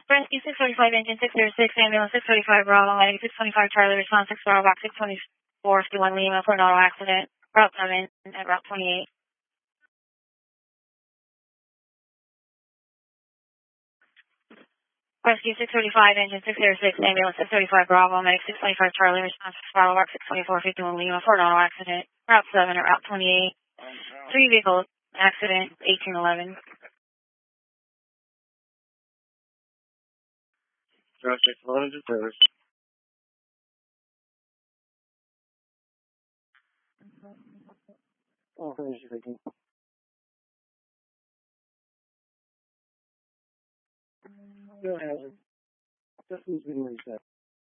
Rescue 645, engine 606, ambulance 635, Bravo, medic 625, Charlie, response 6 Bravo, box 624, 51 Lima for an auto accident, Route 7 at Route 28. Rescue 635, engine 606, ambulance 635, Bravo, medic 625, Charlie, response 6 Bravo, box 624, 51 Lima for an auto accident, Route 7 at Route 28. 3 vehicle accident, 1811. Traffic, loaded to service. Oh, finish your thinking. Go ahead. Just needs to be reset.